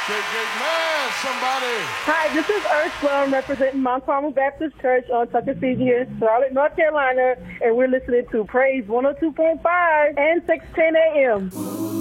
Man, somebody. Hi, this is Ursula. I'm representing Mount Carmel Baptist Church on Tuckasegee here in Charlotte, North Carolina, and we're listening to Praise 102.5 and 610 a.m.